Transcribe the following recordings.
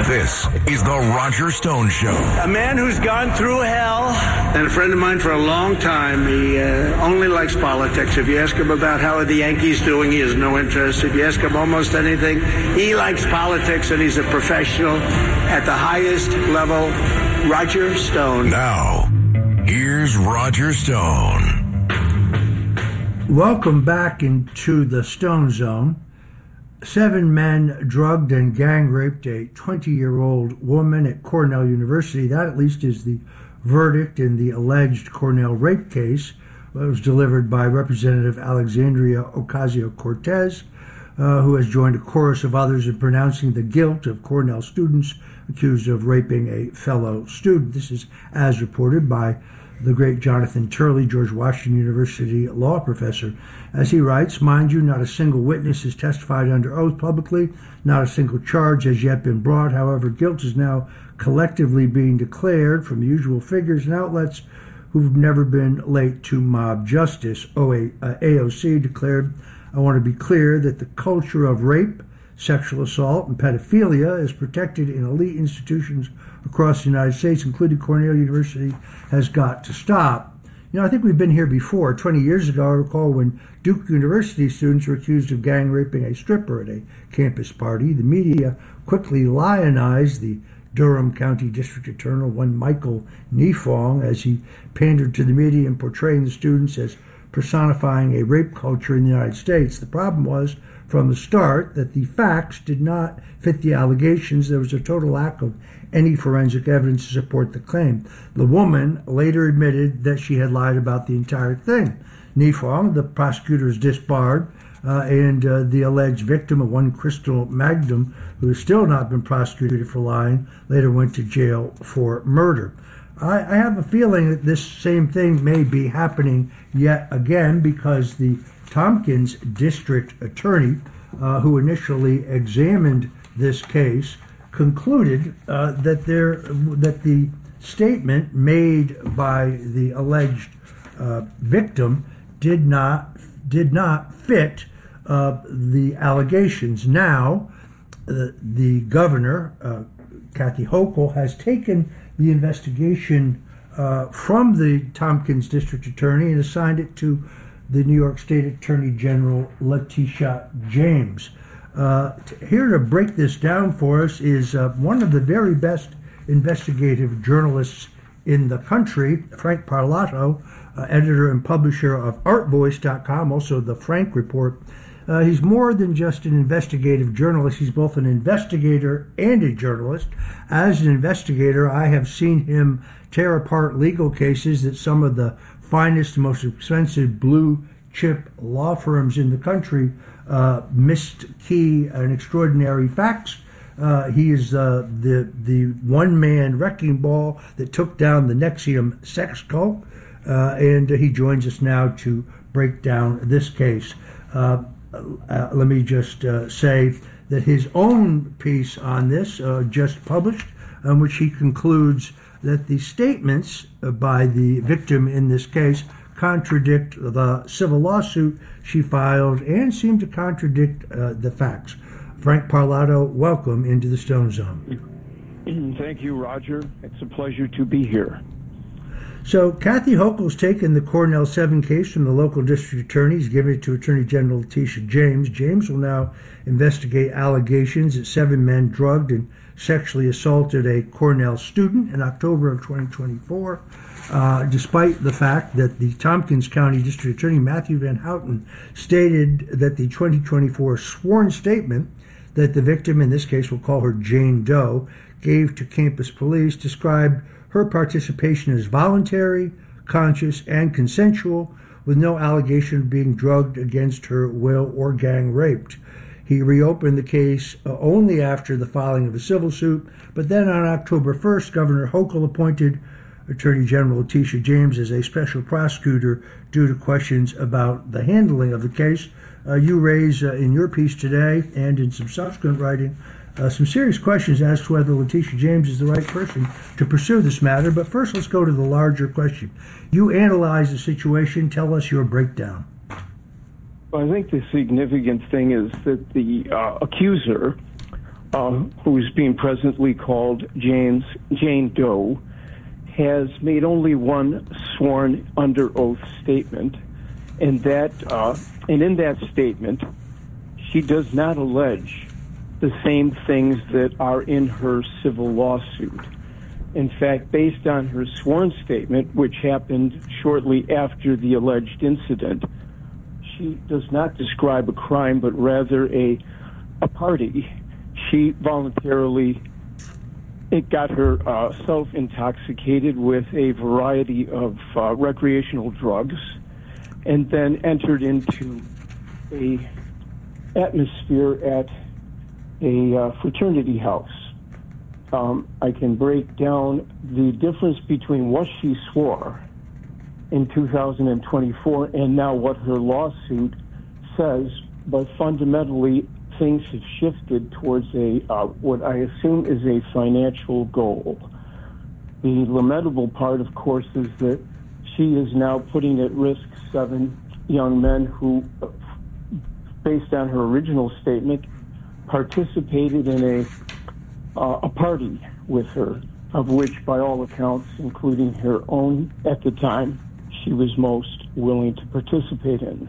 This is the Roger Stone Show. A man who's gone through hell, and a friend of mine for a long time. He only likes politics. If you ask him about how are the Yankees doing, he has no interest. If you ask him almost anything, he likes politics, and he's a professional at the highest level. Roger Stone. Now, here's Roger Stone. Welcome back into the Stone Zone. 7 men drugged and gang raped a 20-year-old woman at Cornell University. That at least is the verdict in the alleged Cornell rape case. It was delivered by Representative Alexandria Ocasio-Cortez, who has joined a chorus of others in pronouncing the guilt of Cornell students accused of raping a fellow student. This is as reported by the great Jonathan Turley, George Washington University law professor. As he writes, mind you, not a single witness has testified under oath publicly, not a single charge has yet been brought. However, guilt is now collectively being declared from the usual figures and outlets who've never been late to mob justice. AOC declared, I want to be clear that the culture of rape, sexual assault, and pedophilia is protected in elite institutions across the United States, including Cornell University, has got to stop. You know, I think we've been here before. 20 years ago, I recall when Duke University students were accused of gang raping a stripper at a campus party. The media quickly lionized the Durham County District Attorney, one Michael Nifong, as he pandered to the media and portraying the students as personifying a rape culture in the United States. The problem was, from the start, that the facts did not fit the allegations. There was a total lack of any forensic evidence to support the claim. The woman later admitted that she had lied about the entire thing. Nifong, the prosecutor, is disbarred, and the alleged victim of one Crystal Magnum, who has still not been prosecuted for lying, later went to jail for murder. I have a feeling that this same thing may be happening yet again, because the Tompkins district attorney, who initially examined this case, concluded that the statement made by the alleged victim did not fit the allegations. Now, the governor, Kathy Hochul, has taken the investigation from the Tompkins district attorney and assigned it to the New York State Attorney General Letitia James. Here to break this down for us is one of the very best investigative journalists in the country, Frank Parlato, editor and publisher of ArtVoice.com, also the Frank Report. He's more than just an investigative journalist. He's both an investigator and a journalist. As an investigator, I have seen him tear apart legal cases that some of the finest, most expensive blue chip law firms in the country missed key and extraordinary facts. He is the one-man wrecking ball that took down the NXIVM sex cult, and he joins us now to break down this case. Let me just say that his own piece on this, just published, which he concludes that the statements by the victim in this case contradict the civil lawsuit she filed and seem to contradict the facts. Frank Parlato, welcome into the Stone Zone. Thank you, Roger. It's a pleasure to be here. So Kathy Hochul's taken the Cornell 7 case from the local district attorneys, given it to Attorney General Letitia James. James will now investigate allegations that 7 men drugged and sexually assaulted a Cornell student in October of 2024, despite the fact that the Tompkins County District Attorney Matthew Van Houten stated that the 2024 sworn statement that the victim, in this case we'll call her Jane Doe, gave to campus police described her participation as voluntary, conscious, and consensual, with no allegation of being drugged against her will or gang raped. He reopened the case only after the filing of a civil suit, but then on October 1st, Governor Hochul appointed Attorney General Letitia James as a special prosecutor due to questions about the handling of the case. You raise in your piece today and in some subsequent writing some serious questions as to whether Letitia James is the right person to pursue this matter. But first, let's go to the larger question. You analyze the situation. Tell us your breakdown. Well, I think the significant thing is that the accuser who is being presently called Jane Doe, has made only one sworn under oath statement, and in that statement, she does not allege the same things that are in her civil lawsuit. In fact, based on her sworn statement, which happened shortly after the alleged incident, she does not describe a crime, but rather a party. She voluntarily got herself intoxicated with a variety of recreational drugs, and then entered into a atmosphere at a fraternity house. I can break down the difference between what she swore in 2024 and now what her lawsuit says, but fundamentally things have shifted towards what I assume is a financial goal. The lamentable part, of course, is that she is now putting at risk 7 young men who, based on her original statement, participated in a party with her, of which, by all accounts, including her own at the time, she was most willing to participate in.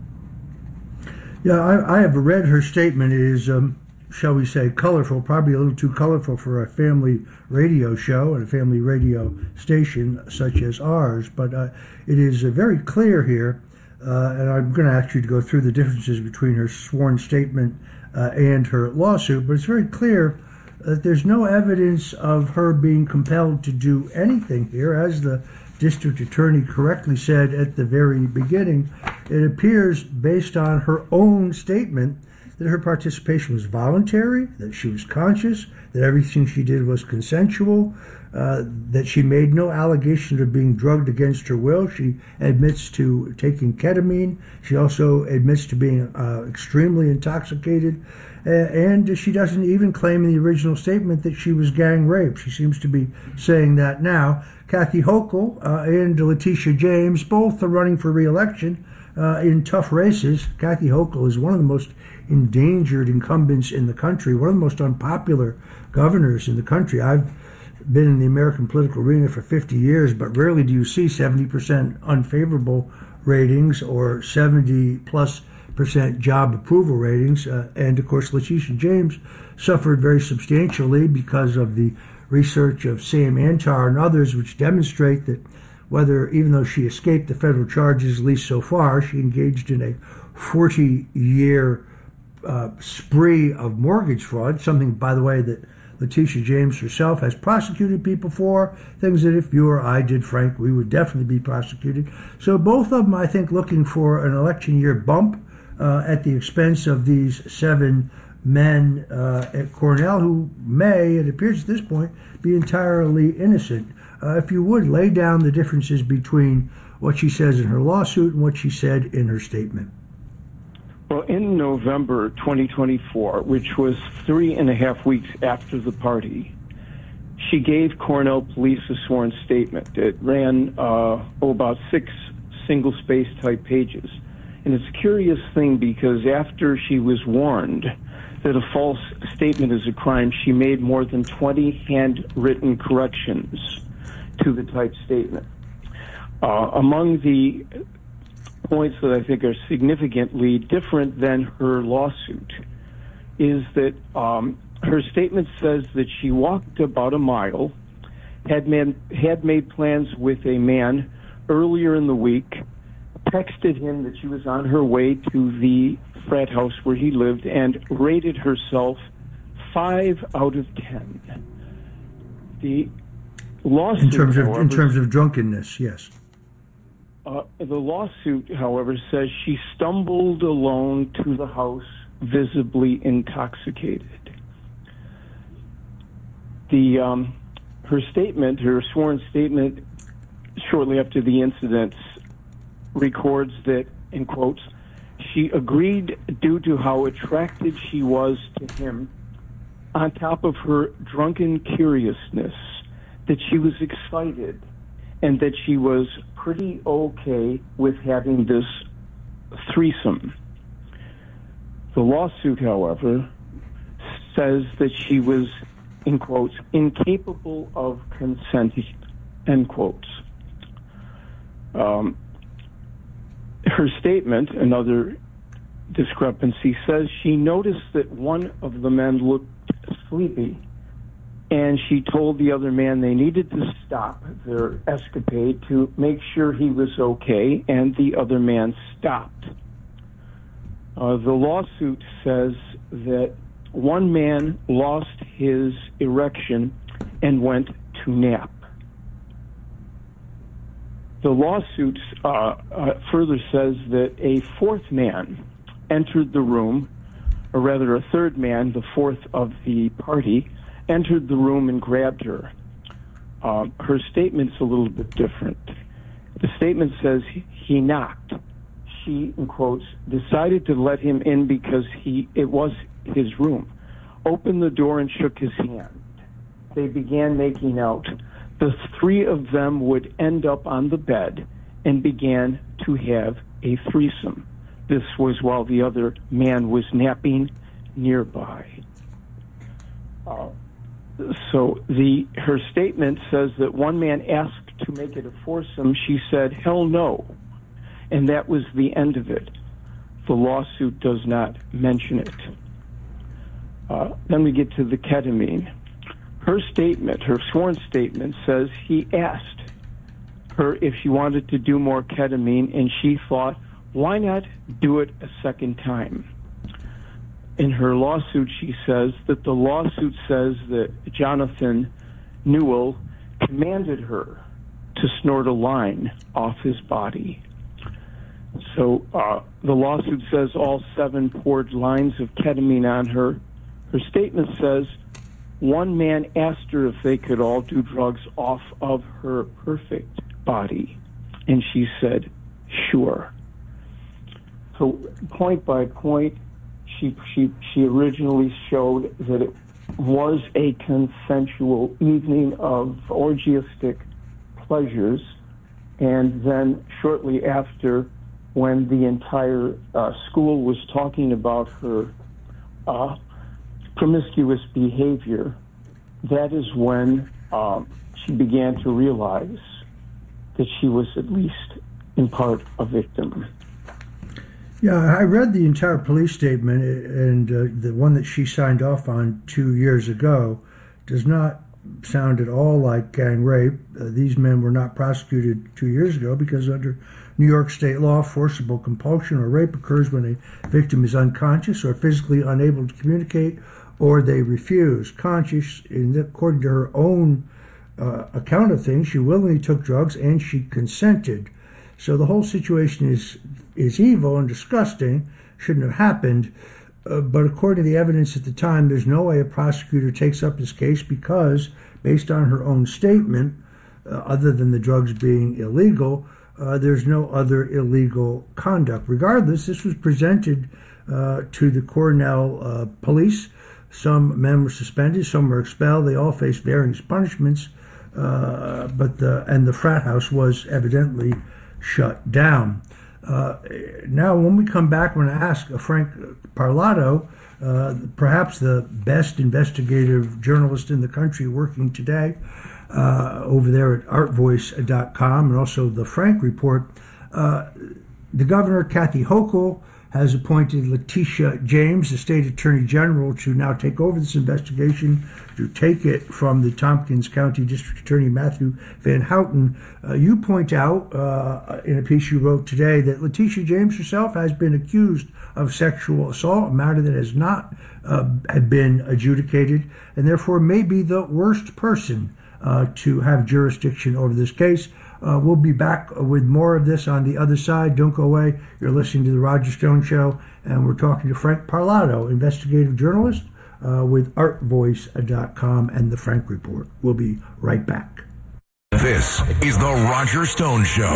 Yeah, I have read her statement. It is, shall we say, colorful, probably a little too colorful for a family radio show and a family radio station such as ours, but it is very clear here, and I'm going to ask you to go through the differences between her sworn statement and her lawsuit, but it's very clear that there's no evidence of her being compelled to do anything here. As the district attorney correctly said at the very beginning, it appears based on her own statement that her participation was voluntary, that she was conscious, that everything she did was consensual, that she made no allegation of being drugged against her will. She admits to taking ketamine. She also admits to being extremely intoxicated. And she doesn't even claim in the original statement that she was gang raped. She seems to be saying that now. Kathy Hochul and Letitia James both are running for re-election in tough races. Kathy Hochul is one of the most endangered incumbents in the country, one of the most unpopular governors in the country. I've been in the American political arena for 50 years, but rarely do you see 70% unfavorable ratings or 70+% job approval ratings. And of course, Letitia James suffered very substantially because of the research of Sam Antar and others, which demonstrate that even though she escaped the federal charges, at least so far, she engaged in a 40-year spree of mortgage fraud, something, by the way, that Letitia James herself has prosecuted people for, things that if you or I did, Frank, we would definitely be prosecuted. So both of them, I think, looking for an election year bump at the expense of these 7 men at Cornell who may, it appears at this point, be entirely innocent. If you would, lay down the differences between what she says in her lawsuit and what she said in her statement. Well, in November 2024, which was 3.5 weeks after the party, she gave Cornell police a sworn statement. It ran about 6 single-space type pages. And it's a curious thing because after she was warned that a false statement is a crime, she made more than 20 handwritten corrections to the type statement. Among the points that I think are significantly different than her lawsuit is that her statement says that she walked about a mile, had made plans with a man earlier in the week, texted him that she was on her way to the frat house where he lived, and rated herself 5 out of 10. The lawsuit, in terms of drunkenness, yes. The lawsuit, however, says she stumbled alone to the house, visibly intoxicated. Her statement, her sworn statement, shortly after the incident, records that, in quotes, she agreed due to how attracted she was to him, on top of her drunken curiousness, that she was excited and that she was pretty okay with having this threesome. The lawsuit, however, says that she was, in quotes, incapable of consent, end quotes. Her statement, another discrepancy, says she noticed that one of the men looked sleepy, and she told the other man they needed to stop their escapade to make sure he was okay, and the other man stopped. The lawsuit says that one man lost his erection and went to nap. The lawsuit further says that a fourth man entered the room, or rather a third man, the fourth of the party, entered the room and grabbed her. Her statement's a little bit different. The statement says he knocked. She, in quotes, decided to let him in because it was his room, opened the door and shook his hand. They began making out. The three of them would end up on the bed and began to have a threesome. This was while the other man was napping nearby. So her statement says that one man asked to make it a foursome. She said, hell no. And that was the end of it. The lawsuit does not mention it. Then we get to the ketamine. Her statement, her sworn statement, says he asked her if she wanted to do more ketamine, and she thought, why not do it a second time? In her lawsuit, she says that the lawsuit says that Jonathan Newell commanded her to snort a line off his body. So the lawsuit says all 7 poured lines of ketamine on her. Her statement says one man asked her if they could all do drugs off of her perfect body, and she said, sure. So point by point, she originally showed that it was a consensual evening of orgiastic pleasures, and then shortly after, when the entire school was talking about her promiscuous behavior, that is when she began to realize that she was at least in part a victim. Yeah, I read the entire police statement, and the one that she signed off on 2 years ago does not sound at all like gang rape. These men were not prosecuted 2 years ago because under New York state law, forcible compulsion or rape occurs when a victim is unconscious or physically unable to communicate, or they refuse. Conscious, according to her own account of things, she willingly took drugs and she consented. So the whole situation is evil and disgusting, shouldn't have happened. But according to the evidence at the time, there's no way a prosecutor takes up this case because, based on her own statement, other than the drugs being illegal, there's no other illegal conduct. Regardless, this was presented to the Cornell police. Some men were suspended, some were expelled. They all faced varying punishments, but the frat house was evidently shut down. Now, when we come back, we're going to ask Frank Parlato, perhaps the best investigative journalist in the country working today, over there at artvoice.com, and also the Frank Report. The governor, Kathy Hochul, has appointed Letitia James, the state attorney general, to now take over this investigation, to take it from the Tompkins County District Attorney Matthew Van Houten. You point out in a piece you wrote today that Letitia James herself has been accused of sexual assault, a matter that has not been adjudicated, and therefore may be the worst person to have jurisdiction over this case. We'll be back with more of this on the other side. Don't go away. You're listening to The Roger Stone Show, and we're talking to Frank Parlato, investigative journalist with artvoice.com and The Frank Report. We'll be right back. This is The Roger Stone Show.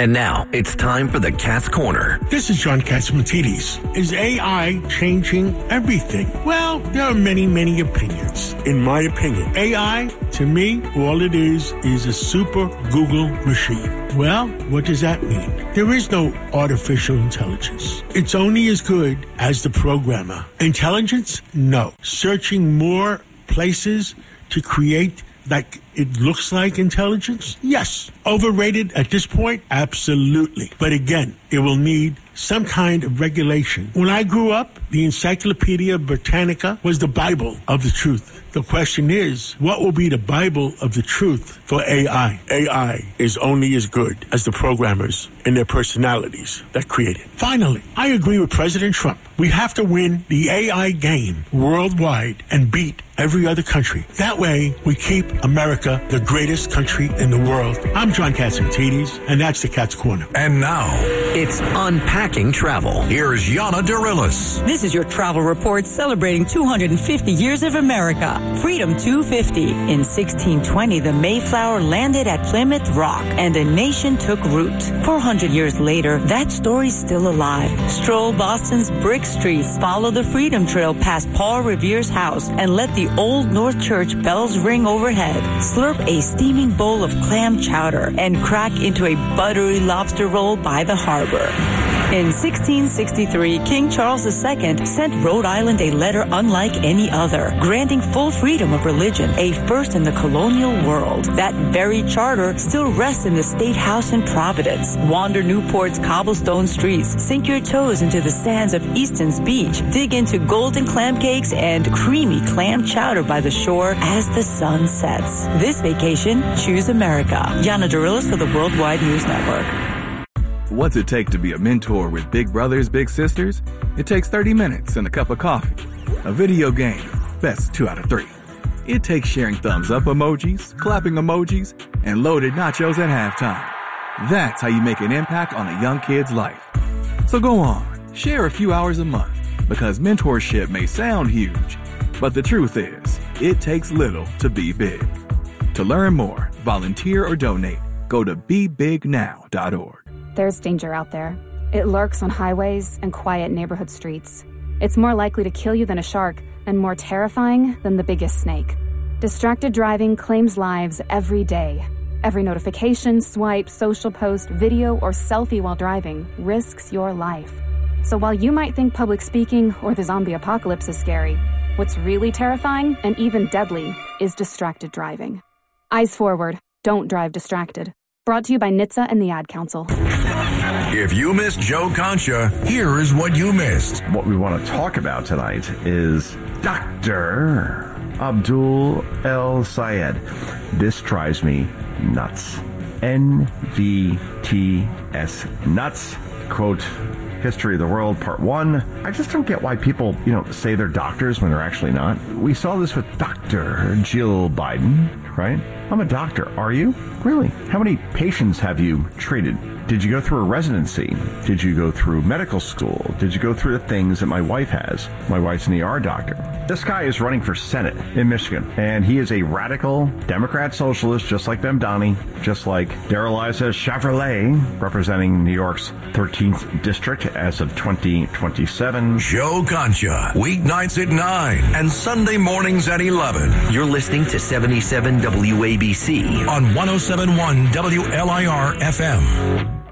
And now, it's time for the Cat's Corner. This is John Catsimatidis. Is AI changing everything? Well, there are many, many opinions. In my opinion, AI, to me, all it is a super Google machine. Well, what does that mean? There is no artificial intelligence. It's only as good as the programmer. Intelligence? No. Searching more places to create like it looks like intelligence? Yes. Overrated at this point? Absolutely. But again, it will need some kind of regulation. When I grew up, the Encyclopedia Britannica was the Bible of the truth. The question is, what will be the Bible of the truth for AI? AI is only as good as the programmers and their personalities that create it. Finally, I agree with President Trump. We have to win the AI game worldwide and beat every other country. That way, we keep America the greatest country in the world. I'm John Catsimatidis, and that's the Cat's Corner. And now, it's Unpacking Travel. Here's Yana Dirilis. This is your travel report celebrating 250 years of America. Freedom 250. In 1620, the Mayflower landed at Plymouth Rock, and a nation took root. 400 years later, that story's still alive. Stroll Boston's brick streets, follow the Freedom Trail past Paul Revere's house, and let the Old North Church bells ring overhead. Slurp a steaming bowl of clam chowder and crack into a buttery lobster roll by the harbor. In 1663, King Charles II sent Rhode Island a letter unlike any other, granting full freedom of religion, a first in the colonial world. That very charter still rests in the State House in Providence. Wander Newport's cobblestone streets, sink your toes into the sands of Easton's beach, dig into golden clam cakes and creamy clam chowder by the shore as the sun sets. This vacation, choose America. Yana Dirilis for the Worldwide News Network. What's it take to be a mentor with big brothers, big sisters? It takes 30 minutes and a cup of coffee. A video game, best 2 out of 3. It takes sharing thumbs up emojis, clapping emojis, and loaded nachos at halftime. That's how you make an impact on a young kid's life. So go on, share a few hours a month, because mentorship may sound huge, but the truth is, it takes little to be big. To learn more, volunteer or donate, go to BeBigNow.org. There's danger out there. It lurks on highways and quiet neighborhood streets. It's more likely to kill you than a shark and more terrifying than the biggest snake. Distracted driving claims lives every day. Every notification, swipe, social post, video, or selfie while driving risks your life. So while you might think public speaking or the zombie apocalypse is scary, what's really terrifying and even deadly is distracted driving. Eyes forward. Don't drive distracted. Brought to you by NHTSA and the Ad Council. If you missed Joe Concha, here is what you missed. What we want to talk about tonight is Dr. Abdul El Sayed. This drives me nuts. NVTS nuts. Quote, History of the World, Part 1. I just don't get why people, say they're doctors when they're actually not. We saw this with Dr. Jill Biden, right? I'm a doctor. Are you? Really? How many patients have you treated? Did you go through a residency? Did you go through medical school? Did you go through the things that my wife has? My wife's an ER doctor. This guy is running for Senate in Michigan, and he is a radical Democrat socialist, just like Bemdani, just like Darrell-Issa Chevrolet, representing New York's 13th district as of 2027. Joe Concha, weeknights at 9 and Sunday mornings at 11. You're listening to 77 WABC on 107.1 WLIR FM.